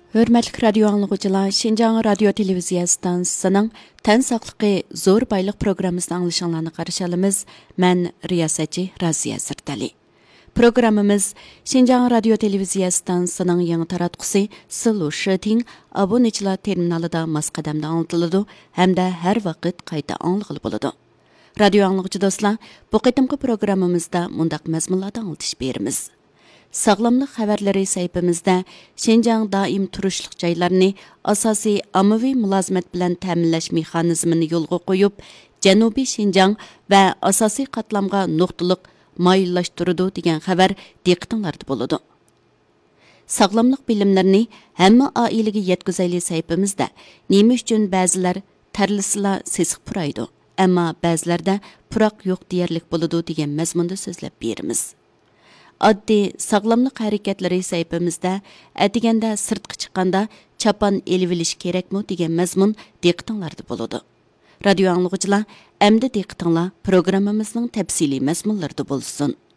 Hörmətli radio anlıqçılar, Şinjan Radio Televiziya stansiyasının tən saqlıqı zor baylıq proqramımızda anlaşılanlarını qarşı alımız. Mən riyasətçi Raziya Sırtali. Programımız Şinjan Radio Televiziya stansiyasının yanı taratqusi Silu Shiting abunəçilar terminalıda masqadamda anlatılıdı, həm də hər vaqt qayta anlıqlı buludu. Radio anlıqçı dostlar, bu qitimqi programımızda mundaq məzmunlarda anlatış berimiz. Sağlamlıq xəbərləri səhifəmizdə Şinjan daim turuşluq joylarını asosiy ommaviy mulozimət bilan ta'minlash mexanizmini yo'lga qo'yib, Janubiy Şinjan və asosiy qatlamga nuqtaliq mayillashtirdi degan xəbər diqqətingizdə bo'ladi. Sağlamlıq bilimlərini hamma oilaga yetkazayli səhifəmizdə nima uchun ba'zilar tarlisila sesiq puraydi, ammo ba'zilarda puroq yo'q deyarlik bo'ladi degan mazmunda so'zlab beramiz. Addi sağlamlıq hərəkətləri səhifəmizdə ətigəndə sırtqı çıxanda çapan eliviliş kerakmı degan məzmun diqqətinizdə boladı. Radio anlıqçılar, əmdə diqqətinizlər proqramımızın təfsili məzmunlarında bolsun.